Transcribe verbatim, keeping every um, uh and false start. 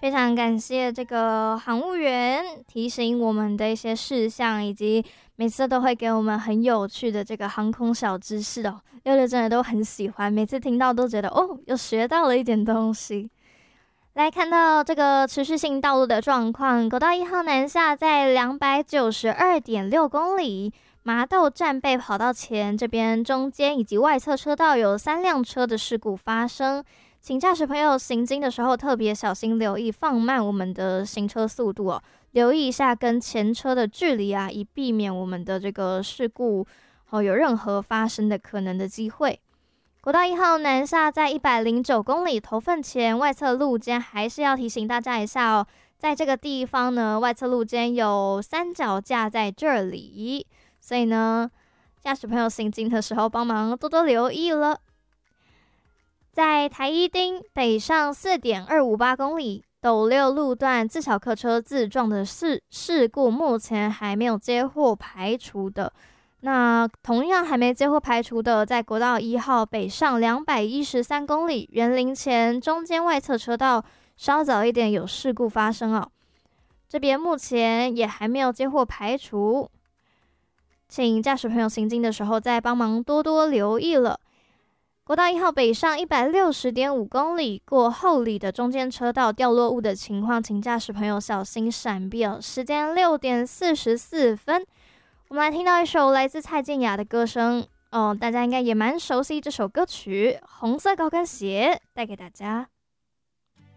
非常感谢这个航务员提醒我们的一些事项，以及每次都会给我们很有趣的这个航空小知识哦。六六真的都很喜欢，每次听到都觉得哦，又学到了一点东西。来看到这个持续性道路的状况，国道一号南下在两百九十二点六公里，麻豆站备跑道前这边中间以及外侧车道有三辆车的事故发生。请驾驶朋友行经的时候特别小心留意，放慢我们的行车速度哦，留意一下跟前车的距离啊，以避免我们的这个事故哦有任何发生的可能的机会。国道一号南下在一百零九公里头份前，外侧路肩还是要提醒大家一下哦，在这个地方呢，外侧路肩有三脚架在这里，所以呢，驾驶朋友行经的时候帮忙多多留意了。在台一町北上 四点二五八公里，斗六路段自小客车自撞的事事故目前还没有接获排除的。那同样还没接获排除的，在国道一号北上两百一十三公里，园林前中间外侧车道稍早一点有事故发生哦，这边目前也还没有接获排除，请驾驶朋友行经的时候再帮忙多多留意了。国道一号北上 一百六十点五公里，过后里的中间车道掉落物的情况，请驾驶朋友小心闪避哦。时间六点四十四分，我们来听到一首来自蔡健雅的歌声哦，大家应该也蛮熟悉这首歌曲《红色高跟鞋》，带给大家。